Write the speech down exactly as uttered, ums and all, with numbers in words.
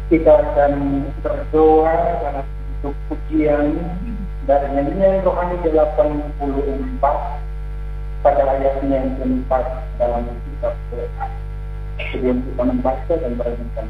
Kita akan berdoa karena untuk pujian dari nyanyian rohani delapan puluh empat pada ayatnya yang keempat dalam kitab doa. Sebelum kita membaca dan merenungkan